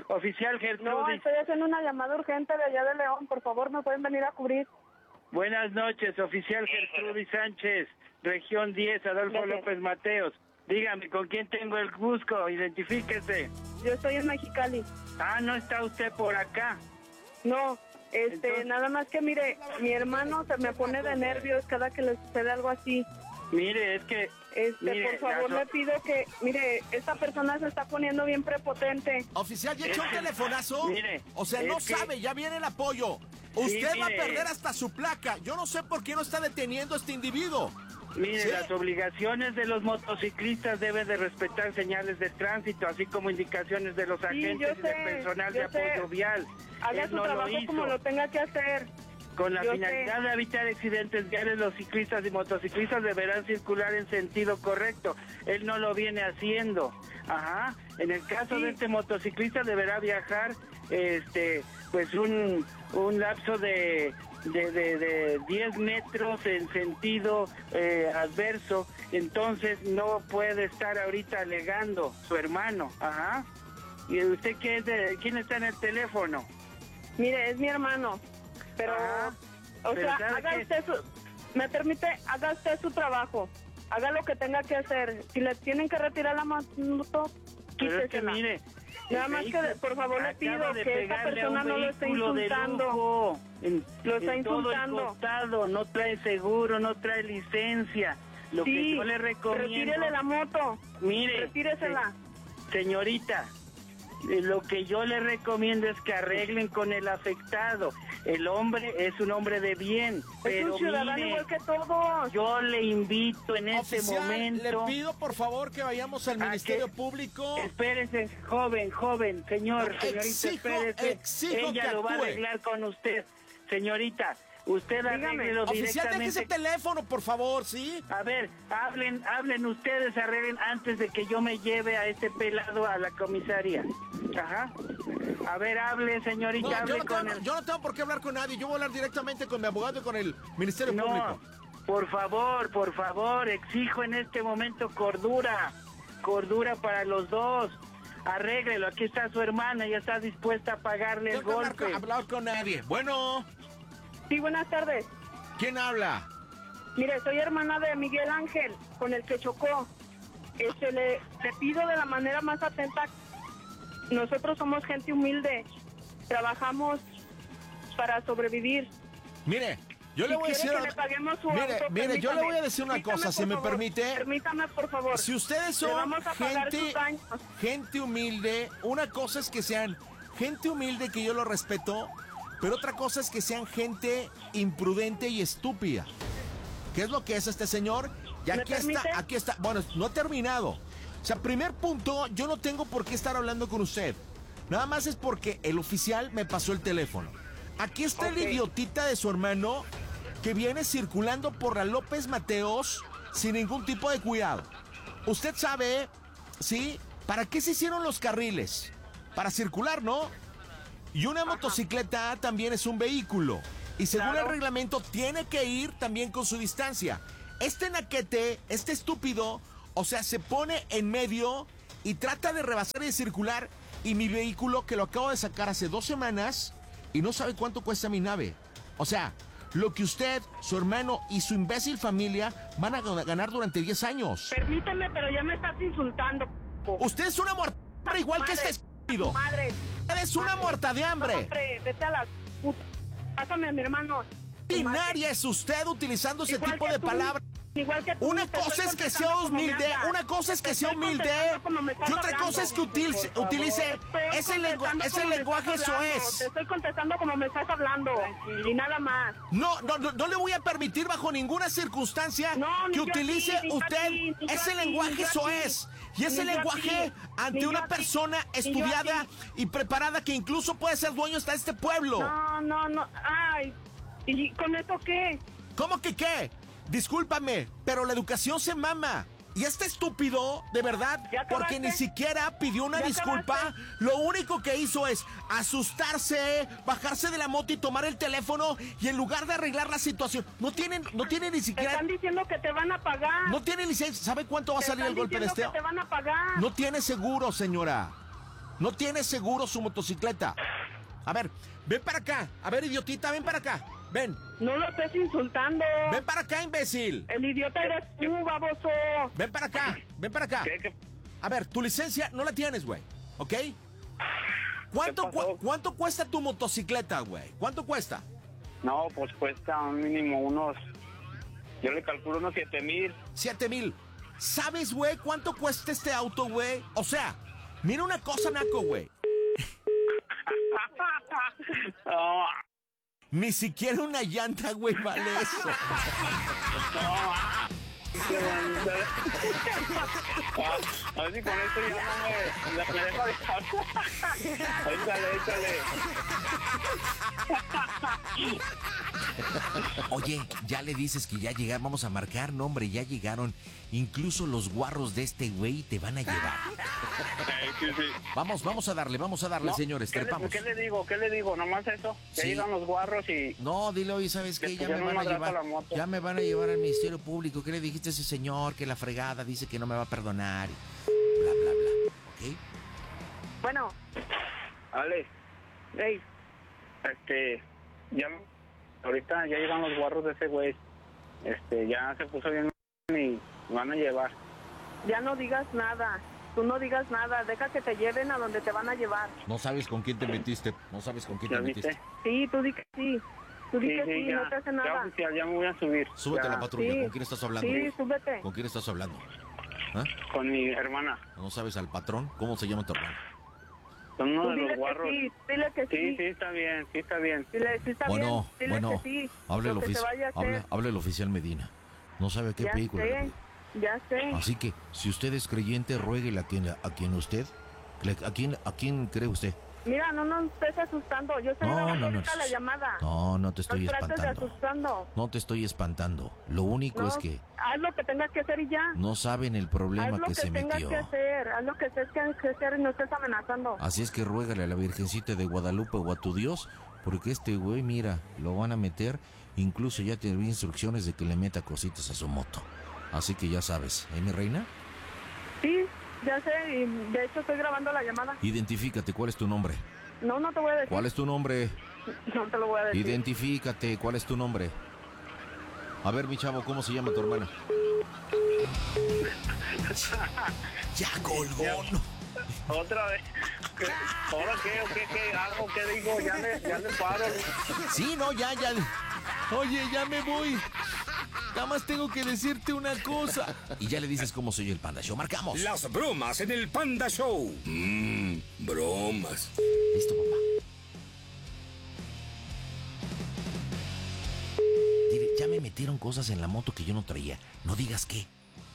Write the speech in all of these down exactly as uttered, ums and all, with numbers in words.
Oficial Gertrudis. No, estoy haciendo una llamada urgente de allá de León. Por favor, ¿me pueden venir a cubrir? Buenas noches, oficial Gertrudis Sánchez, región diez, Adolfo Gracias. López Mateos. Dígame, ¿con quién tengo el gusto? Identifíquese. Yo estoy en Mexicali. Ah, ¿no está usted por acá? No, este, Entonces- nada más que mire, mi hermano se me pone de nervios cada que le sucede algo así. Mire, es que... Este, mire, por favor, la- le pido que, mire, esta persona se está poniendo bien prepotente. Oficial, ¿ya echó un Es que- telefonazo? mire, o sea, es no que- sabe, ya viene el apoyo. Usted va a mire. perder hasta su placa. Yo no sé por qué no está deteniendo a este individuo. Mire, ¿Sí? las obligaciones de los motociclistas deben de respetar señales de tránsito, así como indicaciones de los agentes yo y del sé, personal yo de apoyo sé. vial. Haga Él su no lo trabajo hizo. como lo tenga que hacer. Con la yo finalidad sé. de evitar accidentes viales, los ciclistas y motociclistas deberán circular en sentido correcto. Él no lo viene haciendo. Ajá. En el caso Sí. de este motociclista deberá viajar, este, pues un, un lapso de de, de, de diez metros en sentido eh, adverso. Entonces no puede estar ahorita alegando su hermano. Ajá. ¿Y usted qué es de, quién está en el teléfono? Mire, es mi hermano, pero, Ajá. o Pero sea, ¿sabe haga qué? usted su, me permite, haga usted su trabajo, haga lo que tenga que hacer. Si le tienen que retirar la moto, Pero es que quítesela. mire, Nada el más que, vehículo por favor, le acaba pido de que esta pegarle a un persona no lo esté vehículo de insultando. lujo, en, Lo está en todo el insultando. costado, no trae seguro, no trae licencia. Lo que Sí, yo le recomiendo, retírele la moto, mire, retíresela. se- señorita, eh, lo que yo le recomiendo es que arreglen con el afectado. El hombre es un hombre de bien, Es pero un ciudadano mire, igual que todos. yo le invito en este Oficial, momento. le pido por favor que vayamos al ¿A Ministerio qué? Público. Espérese, joven, joven, señor, señorita, Exijo, espérese. exijo Ella que lo va a actúe. arreglar con usted. Señorita, usted Dígame. arréglelo Oficial, deje directamente. ese teléfono, por favor, ¿sí? A ver, hablen, hablen ustedes, arreglen antes de que yo me lleve a este pelado a la comisaría. Ajá. A ver, hable, señorita, No, hable yo, no con tengo, el... yo no tengo por qué hablar con nadie. Yo voy a hablar directamente con mi abogado y con el Ministerio No, Público. por favor, por favor, exijo en este momento cordura, cordura para los dos. Arréglelo, aquí está su hermana, ya está dispuesta a pagarle No el tengo que hablar golpe. con, hablar con nadie. Bueno, Sí, buenas tardes. ¿quién habla? Mire, soy hermana de Miguel Ángel, con el que chocó. Este, le, le pido de la manera más atenta. Nosotros somos gente humilde, trabajamos para sobrevivir. Mire, yo Si le voy a quiere decir... que le paguemos su Mire, auto, mire, yo le permítame. voy a decir una Permítame, cosa, si por me favor. permite. Permítame, por favor. Si ustedes Le son vamos a pagar gente, sus daños. gente humilde, una cosa es que sean gente humilde que yo lo respeto, pero otra cosa es que sean gente imprudente y estúpida. ¿Qué es lo que es este señor? Y ¿Me aquí permite? está, aquí está. Bueno, no he terminado. O sea, primer punto, yo no tengo por qué estar hablando con usted. Nada más es porque el oficial me pasó el teléfono. Aquí está el Ok. idiotita de su hermano que viene circulando por la López Mateos sin ningún tipo de cuidado. Usted sabe, ¿sí? ¿Para qué se hicieron los carriles? Para circular, ¿no? Y una motocicleta también es un vehículo. Y según Claro. el reglamento, tiene que ir también con su distancia. Este naquete, este estúpido, o sea, se pone en medio y trata de rebasar y de circular. Y mi vehículo, que lo acabo de sacar hace dos semanas, y no sabe cuánto cuesta mi nave. O sea, lo que usted, su hermano y su imbécil familia van a ganar durante diez años. Permíteme, pero ya me estás insultando. Usted es una muerta igual que este estúpido. Madre. Eres una muerta de hambre. Hombre, vete a la puta. Pásame a mi hermano. Binaria es usted utilizando ese Igual tipo que de tú, palabras. Igual que tú, Una te cosa estoy es que sea contestando como me humilde, hablas. una cosa es Te que sea estoy humilde contestando como me estás y otra cosa es que hablando. utilice, Por favor. utilice Te estoy ese, lengua, contestando ese como me lenguaje estás hablando. soez. Te estoy contestando como me estás hablando. Y nada más. No, no, no, no le voy a permitir bajo ninguna circunstancia No, ni que yo a ti, utilice ni yo a usted ti, ni yo ese a ti, ni lenguaje yo a ti. soez. Y ese Ni yo a lenguaje ti, ante ni yo una a ti, persona ni yo a estudiada ti. y preparada que incluso puede ser dueño hasta este pueblo. No, no, no. Ay. ¿Y con eso qué? ¿Cómo que qué? Discúlpame, pero la educación se mama. Y este estúpido, de verdad, ¿Ya acabaste? porque ni siquiera pidió una ¿Ya disculpa, acabaste? lo único que hizo es asustarse, bajarse de la moto y tomar el teléfono y en lugar de arreglar la situación, no tienen, no tiene ni Te siquiera, están diciendo que te van a pagar. no tiene licencia. ¿Sabe cuánto va a Te salir el están golpe de diciendo esteo? que te van a pagar. No tiene seguro, señora. No tiene seguro su motocicleta. A ver, ven para acá. A ver, idiotita, ven para acá. Ven. No lo estés insultando. Ven para acá, imbécil. El idiota eres tú, baboso. Ven para acá, ven para acá. ¿Qué, qué? A ver, tu licencia no la tienes, güey. ¿Ok? ¿Cuánto, cu- ¿Cuánto cuesta tu motocicleta, güey? ¿Cuánto cuesta? No, pues cuesta un mínimo unos... Yo le calculo unos siete mil. Siete mil. ¿Sabes, güey, cuánto cuesta este auto, güey? O sea, mira una cosa, naco, güey. No, Ni siquiera una llanta, güey, vale eso. qué bonito. Ah, a ver si con esto ya no me... me deja de hablar. Échale, échale. Oye, ya le dices que ya llegaron, vamos a marcar, no, hombre, ya llegaron. Incluso los guarros de este güey te van a llevar. Eh, sí, sí. Vamos, vamos a darle, vamos a darle, No, señores, ¿qué le, trepamos. ¿Qué le digo? ¿Qué le digo? Nomás eso. Que Sí. llegan los guarros y... No, dile hoy, ¿sabes qué? Le Ya me pusieron van a un madrazo llevar, a la moto. ya me van a llevar al Ministerio Público. ¿Qué le dijiste a ese señor? Que la fregada dice que no me va a perdonar. Bla, bla, bla. ¿Ok? Bueno, Ale, hey, este... Ya... Ahorita ya llegan los guarros de ese güey. Este, ya se puso bien y van a llevar. ya no digas nada. Tú no digas nada. Deja que te lleven a donde te van a llevar. No sabes con quién te metiste. No sabes con quién ¿Ya te metiste. viste? Sí, tú di que sí. Tú di Sí, que sí, sí, ya. no te hace Ya, nada. oficial, ya me voy a subir. Súbete Ya, a la patrulla. Sí. ¿Con quién estás hablando? Sí, súbete. ¿Con quién estás hablando? ¿Ah? Con mi hermana. ¿No sabes al patrón? ¿Cómo se llama tu hermano? Son uno Tú de dile los que guarros. sí, dile que Sí, sí. sí, está bien, sí, está bien. Dile, sí está Bueno, bien. Dile bueno, que sí. hable el, Lo que se ofici- vaya a hacer. hable, hable el oficial Medina. No sabe a qué Ya película. le sé, pido. ya sé. Así que, si usted es creyente, ruéguele a quien, a quien usted, le- a quien, a quién cree usted. Mira, no nos estés asustando. Yo estoy No, grabando no, no. ahorita la llamada. No, no te No estoy trates de espantando. asustando. No te estoy espantando. Lo único No, es que haz lo que tengas que hacer y ya. no saben el problema haz lo que, que, se tengas metió. que hacer. Haz lo que tengas que hacer y no estés amenazando. Así es que ruégale a la Virgencita de Guadalupe o a tu Dios, porque este güey, mira, lo van a meter. Incluso ya te di instrucciones de que le meta cositas a su moto. Así que ya sabes, ¿eh, mi reina? Sí, ya sé. Y de hecho estoy grabando la llamada. Identifícate, ¿cuál es tu nombre? No, no te voy a decir. ¿Cuál es tu nombre? No te lo voy a decir. Identifícate, ¿cuál es tu nombre? A ver, mi chavo, ¿cómo se llama tu hermana? Ya colgó, no. Otra vez. ¿Qué? ¿Ahora qué? ¿O qué? ¿Qué? ¿Algo que digo? Ya le, ya le paro. Sí, no, ya, ya. Oye, ya me voy. Nada más tengo que decirte una cosa. Y ya le dices cómo soy el Panda Show. Marcamos. Las bromas en el Panda Show. Mmm, bromas. Listo, papá. Dile, ya me metieron cosas en la moto que yo no traía. No digas qué.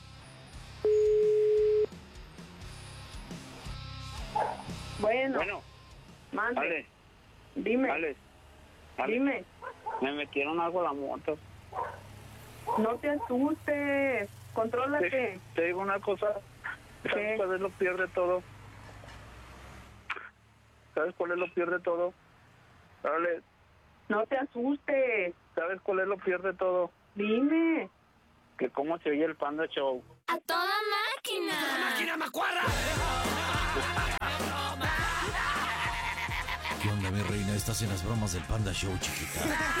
Bueno, Bueno, mande. Ale, Dime, Ale, Ale, dime. me metieron algo a la moto. No te asustes. Contrólate. Te, te digo una cosa. ¿Sabes ¿Qué? cuál es lo peor de todo? ¿Sabes cuál es lo peor de todo? Ale, No te asustes. ¿sabes cuál es lo peor de todo? Dime. Que cómo se oye el Panda Show. ¡A toda máquina! ¡Máquina macuarra! ¿Qué onda, mi reina? Estás en las bromas del Panda Show, chiquita.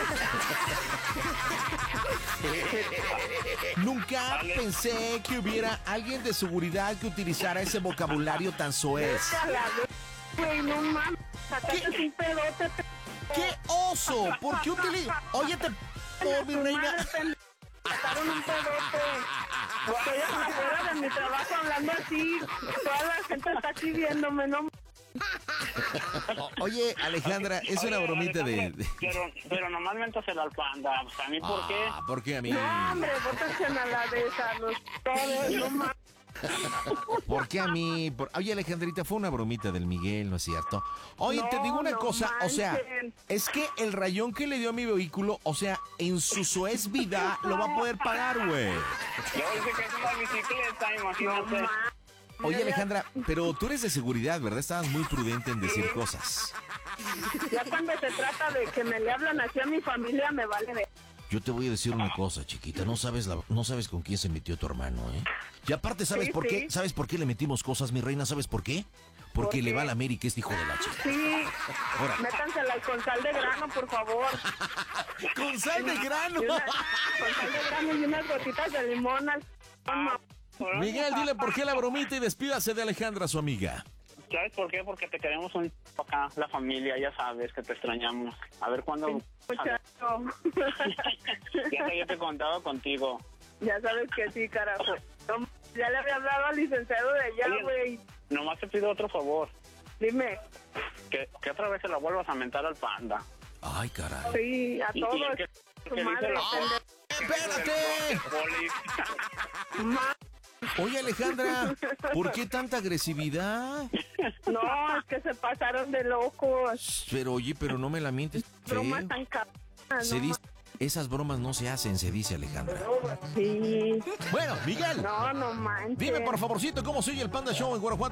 Nunca pensé que hubiera alguien de seguridad que utilizara ese vocabulario tan soez. A la vez, güey, no mames. Sacaste ¿Qué? un pedote. pe- ¡Qué oso! ¿Por qué utiliza? Oye, te... Oh, mi Tu reina. madre, pendejo. Sacaron un pedote. Estoy afuera de mi trabajo hablando así. Toda la gente está aquí viéndome, no. O- Oye, Alejandra, es una Oye, bromita de... Alejandro, de- Pero, pero nomás méntasela al Panda. Pues, ¿a mí por qué? Ah, ¿por qué a mí? No, hombre, bótense a la de esa, los todos, no mames. ¿Por qué a mí? Por- Oye, Alejandrita, fue una bromita del Miguel, ¿no es cierto? Oye, No, te digo una no cosa, o sea, manchen. es que el rayón que le dio a mi vehículo, o sea, en su soez vida lo va a poder pagar, güey. Yo dije que es una bicicleta, No imagínate. mames. Oye, Alejandra, pero tú eres de seguridad, ¿verdad? Estabas muy prudente en decir cosas. Ya cuando se trata de que me le hablan así a mi familia, me vale ver. Yo te voy a decir una cosa, chiquita. No sabes la, no sabes con quién se metió tu hermano, ¿eh? Y aparte, ¿sabes Sí, por qué? sí. ¿Sabes por qué le metimos cosas, mi reina? ¿Sabes por qué? Porque ¿Por le qué? va a la América este hijo de la chica. Sí, Ahora. métansela con sal de grano, por favor. ¡Con sal de grano! Y una- con sal de grano y unas gotitas de limón. al- Miguel, dile por qué la bromita y despídase de Alejandra, su amiga. ¿Sabes por qué? Porque te queremos un acá, la familia, ya sabes que te extrañamos. A ver cuándo... Muchacho. Ya que yo te he contado contigo. Ya sabes que sí, carajo. No, ya le había hablado al licenciado de allá, Oye. güey. Nomás te pido otro favor. Dime. Que, que otra vez se la vuelvas a mentar al panda. Ay, caray. Sí, a Y- y todos. el que- Su que madre, dice la- pendejo. ¡Espérate! Poli. Ma- Oye, Alejandra, ¿por qué tanta agresividad? No, es que se pasaron de locos. Pero oye, pero no me la mientes. Bromas feo. tan cabronas, Se no dice, esas bromas no se hacen, se dice Alejandra. ma- Sí. Bueno, Miguel, No, no manches. dime por favorcito cómo sigue el Panda Show en Guanajuato.